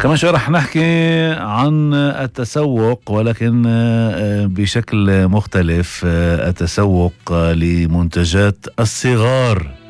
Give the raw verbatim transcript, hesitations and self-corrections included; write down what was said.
كمان شوي رح نحكي عن التسوق، ولكن بشكل مختلف، التسوق لمنتجات الصغار.